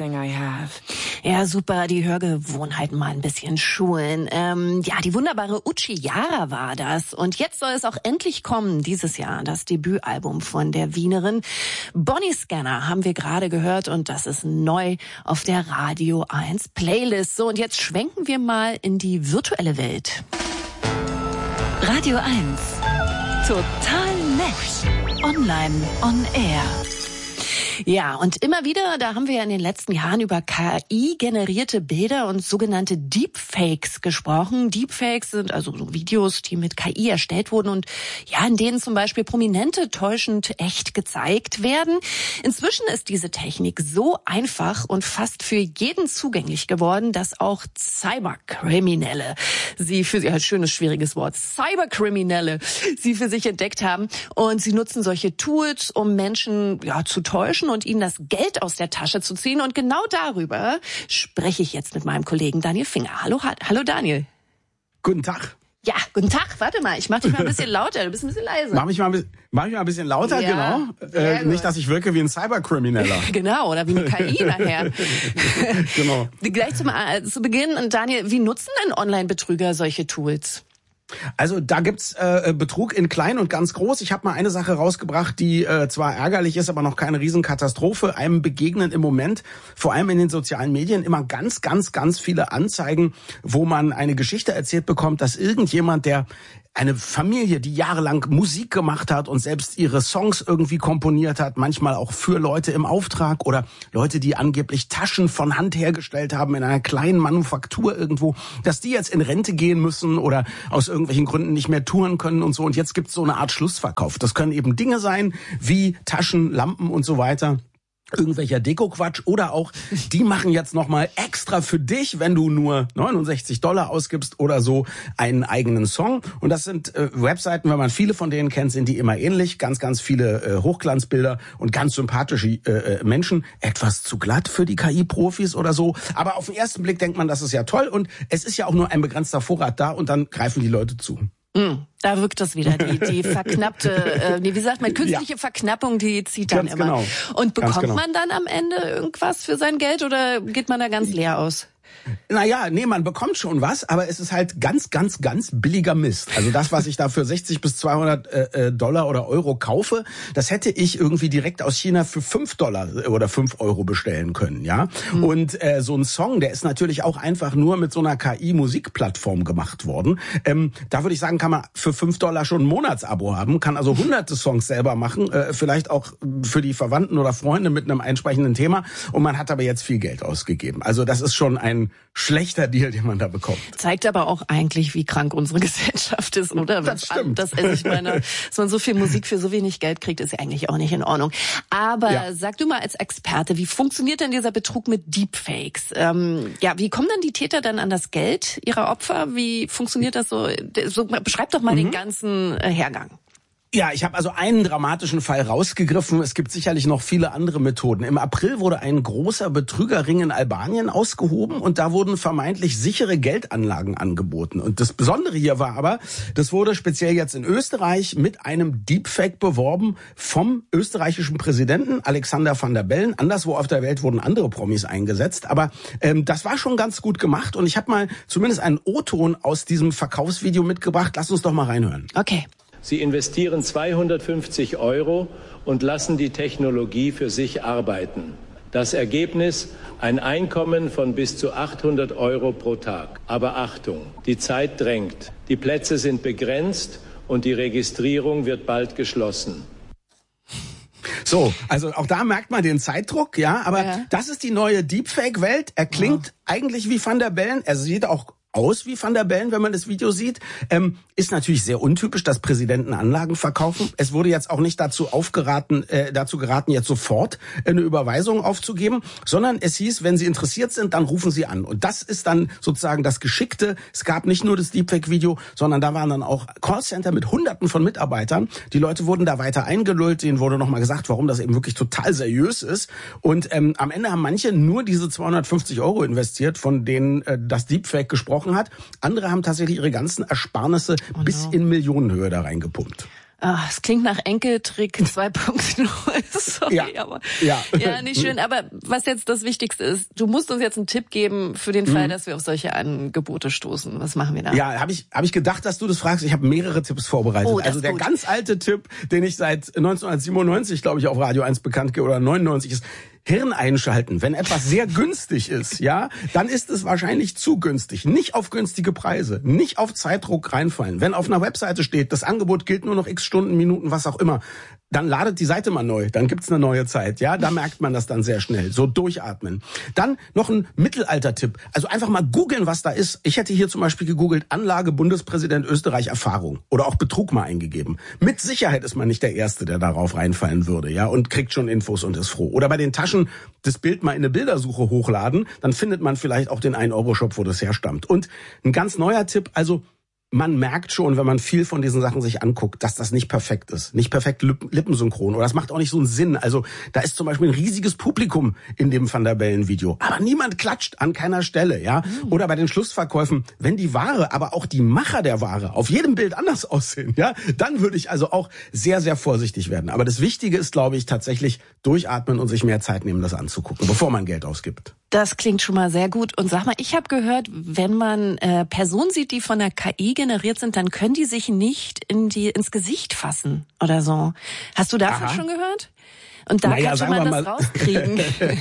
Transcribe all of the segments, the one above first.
everything I have. Ja, super, die Hörgewohnheiten mal ein bisschen schulen. Die wunderbare Uchi Jara war das. Und jetzt soll es auch endlich kommen, dieses Jahr, das Debütalbum von der Wienerin. Bonnie Scanner haben wir gerade gehört und das ist neu auf der Radio 1 Playlist. So, und jetzt schwenken wir mal in die virtuelle Welt. Radio 1. Total nett. Online, on air. Ja, und immer wieder, da haben wir ja in den letzten Jahren über KI-generierte Bilder und sogenannte Deepfakes gesprochen. Deepfakes sind also so Videos, die mit KI erstellt wurden und ja, in denen zum Beispiel Prominente täuschend echt gezeigt werden. Inzwischen ist diese Technik so einfach und fast für jeden zugänglich geworden, dass auch Cyberkriminelle sie für sich, schönes, schwieriges Wort, Cyberkriminelle sie für sich entdeckt haben. Und sie nutzen solche Tools, um Menschen zu täuschen und ihnen das Geld aus der Tasche zu ziehen. Und genau darüber spreche ich jetzt mit meinem Kollegen Daniel Finger. Hallo Daniel. Guten Tag. Ja, guten Tag. Warte mal, ich mach dich mal ein bisschen lauter. Du bist ein bisschen leiser. Mach mich mal ein bisschen lauter, ja, genau. Nicht, dass ich wirke wie ein Cyberkrimineller. Genau, oder wie eine KI nachher. Genau. Gleich zu Beginn, Daniel, wie nutzen denn Online-Betrüger solche Tools? Also da gibt's Betrug in klein und ganz groß. Ich habe mal eine Sache rausgebracht, die zwar ärgerlich ist, aber noch keine Riesenkatastrophe. Einem begegnen im Moment, vor allem in den sozialen Medien, immer ganz, ganz, ganz viele Anzeigen, wo man eine Geschichte erzählt bekommt, dass irgendjemand, der eine Familie, die jahrelang Musik gemacht hat und selbst ihre Songs irgendwie komponiert hat, manchmal auch für Leute im Auftrag oder Leute, die angeblich Taschen von Hand hergestellt haben in einer kleinen Manufaktur irgendwo, dass die jetzt in Rente gehen müssen oder aus irgendwelchen Gründen nicht mehr touren können und so. Und jetzt gibt's so eine Art Schlussverkauf. Das können eben Dinge sein wie Taschen, Lampen und so weiter. Irgendwelcher Deko-Quatsch oder auch, die machen jetzt nochmal extra für dich, wenn du nur $69 ausgibst oder so, einen eigenen Song. Und das sind Webseiten, wenn man viele von denen kennt, sind die immer ähnlich. Ganz, ganz viele Hochglanzbilder und ganz sympathische Menschen. Etwas zu glatt für die KI-Profis oder so. Aber auf den ersten Blick denkt man, das ist ja toll und es ist ja auch nur ein begrenzter Vorrat da und dann greifen die Leute zu. Da wirkt das wieder, die verknappte, wie sagt man, künstliche Verknappung, die zieht dann ganz immer. Genau. Und bekommt man dann am Ende irgendwas für sein Geld oder geht man da ganz leer aus? Naja, man bekommt schon was, aber es ist halt ganz, ganz, ganz billiger Mist. Also das, was ich da für 60 bis $200 oder Euro kaufe, das hätte ich irgendwie direkt aus China für $5 oder 5 Euro bestellen können, ja. Und so ein Song, der ist natürlich auch einfach nur mit so einer KI-Musikplattform gemacht worden. Da würde ich sagen, kann man für $5 schon ein Monatsabo haben, kann also hunderte Songs selber machen, vielleicht auch für die Verwandten oder Freunde mit einem entsprechenden Thema. Und man hat aber jetzt viel Geld ausgegeben. Also das ist schon ein schlechter Deal, den man da bekommt. Zeigt aber auch eigentlich, wie krank unsere Gesellschaft ist, oder? Das stimmt. Ich meine, dass man so viel Musik für so wenig Geld kriegt, ist ja eigentlich auch nicht in Ordnung. Aber sag du mal als Experte, wie funktioniert denn dieser Betrug mit Deepfakes? Wie kommen denn die Täter dann an das Geld ihrer Opfer? Wie funktioniert das so? Beschreib doch mal den ganzen Hergang. Ja, ich habe also einen dramatischen Fall rausgegriffen. Es gibt sicherlich noch viele andere Methoden. Im April wurde ein großer Betrügerring in Albanien ausgehoben und da wurden vermeintlich sichere Geldanlagen angeboten. Und das Besondere hier war aber, das wurde speziell jetzt in Österreich mit einem Deepfake beworben vom österreichischen Präsidenten Alexander Van der Bellen. Anderswo auf der Welt wurden andere Promis eingesetzt, aber das war schon ganz gut gemacht und ich habe mal zumindest einen O-Ton aus diesem Verkaufsvideo mitgebracht. Lass uns doch mal reinhören. Okay. Sie investieren 250 Euro und lassen die Technologie für sich arbeiten. Das Ergebnis: ein Einkommen von bis zu 800 Euro pro Tag. Aber Achtung, die Zeit drängt. Die Plätze sind begrenzt und die Registrierung wird bald geschlossen. So, also auch da merkt man den Zeitdruck, aber das ist die neue Deepfake-Welt. Er klingt eigentlich wie Van der Bellen, er sieht auch aus wie Van der Bellen, wenn man das Video sieht. Ist natürlich sehr untypisch, dass Präsidenten Anlagen verkaufen. Es wurde jetzt auch nicht dazu geraten, jetzt sofort eine Überweisung aufzugeben, sondern es hieß, wenn Sie interessiert sind, dann rufen Sie an. Und das ist dann sozusagen das Geschickte. Es gab nicht nur das Deepfake-Video, sondern da waren dann auch Callcenter mit Hunderten von Mitarbeitern. Die Leute wurden da weiter eingelullt. Denen wurde nochmal gesagt, warum das eben wirklich total seriös ist. Und am Ende haben manche nur diese 250 Euro investiert, von denen das Deepfake gesprochen hat. Andere haben tatsächlich ihre ganzen Ersparnisse bis in Millionenhöhe da reingepumpt. Es klingt nach Enkeltrick 2.0. Sorry, aber nicht schön. Aber was jetzt das Wichtigste ist, du musst uns jetzt einen Tipp geben für den Fall, dass wir auf solche Angebote stoßen. Was machen wir da? Ja, hab ich gedacht, dass du das fragst. Ich habe mehrere Tipps vorbereitet. Also der ganz alte Tipp, den ich seit 1997, glaube ich, auf Radio 1 bekannt gebe, oder 99 ist: Hirn einschalten. Wenn etwas sehr günstig ist, ja, dann ist es wahrscheinlich zu günstig. Nicht auf günstige Preise, nicht auf Zeitdruck reinfallen. Wenn auf einer Webseite steht, das Angebot gilt nur noch x Stunden, Minuten, was auch immer, dann ladet die Seite mal neu, dann gibt's eine neue Zeit, ja, da merkt man das dann sehr schnell. So durchatmen. Dann noch ein Mittelalter-Tipp. Also einfach mal googeln, was da ist. Ich hätte hier zum Beispiel gegoogelt, Anlage Bundespräsident Österreich Erfahrung oder auch Betrug mal eingegeben. Mit Sicherheit ist man nicht der Erste, der darauf reinfallen würde, ja, und kriegt schon Infos und ist froh. Oder bei den Taschen das Bild mal in eine Bildersuche hochladen, dann findet man vielleicht auch den 1-Euro-Shop, wo das herstammt. Und ein ganz neuer Tipp, also man merkt schon, wenn man viel von diesen Sachen sich anguckt, dass das nicht perfekt ist. Nicht perfekt lippensynchron. Oder das macht auch nicht so einen Sinn. Also da ist zum Beispiel ein riesiges Publikum in dem Van der Bellen-Video. Aber niemand klatscht an keiner Stelle, ja. Oder bei den Schlussverkäufen, wenn die Ware, aber auch die Macher der Ware auf jedem Bild anders aussehen, ja, dann würde ich also auch sehr, sehr vorsichtig werden. Aber das Wichtige ist, glaube ich, tatsächlich durchatmen und sich mehr Zeit nehmen, das anzugucken, bevor man Geld ausgibt. Das klingt schon mal sehr gut. Und sag mal, ich habe gehört, wenn man Personen sieht, die von der KI generiert sind, dann können die sich nicht ins Gesicht fassen oder so. Hast du davon schon gehört? Und da kann schon man das rauskriegen.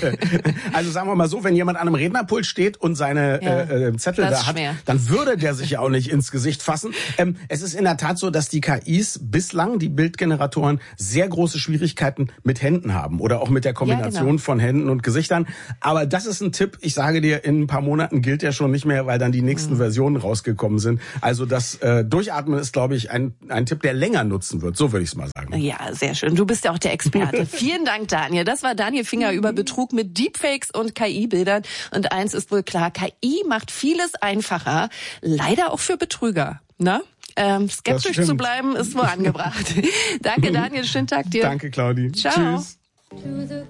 Also sagen wir mal so, wenn jemand an einem Rednerpult steht und seine Zettel da hat, dann würde der sich ja auch nicht ins Gesicht fassen. Es ist in der Tat so, dass die KIs bislang, die Bildgeneratoren, sehr große Schwierigkeiten mit Händen haben oder auch mit der Kombination von Händen und Gesichtern. Aber das ist ein Tipp, ich sage dir, in ein paar Monaten gilt der schon nicht mehr, weil dann die nächsten Versionen rausgekommen sind. Also das Durchatmen ist, glaube ich, ein Tipp, der länger nutzen wird. So würde ich es mal sagen. Ja, sehr schön. Du bist ja auch der Experte. Vielen Dank, Daniel. Das war Daniel Finger über Betrug mit Deepfakes und KI-Bildern. Und eins ist wohl klar, KI macht vieles einfacher. Leider auch für Betrüger. Na? Skeptisch zu bleiben ist wohl angebracht. Danke, Daniel. Schönen Tag dir. Danke, Claudi. Ciao. Tschüss.